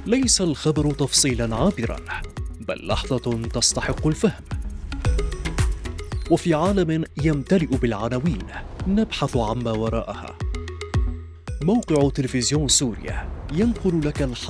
ليس الخبر تفصيلا عابرا، بل لحظة تستحق الفهم. وفي عالم يمتلئ بالعناوين نبحث عما وراءها. موقع تلفزيون سوريا ينقل لك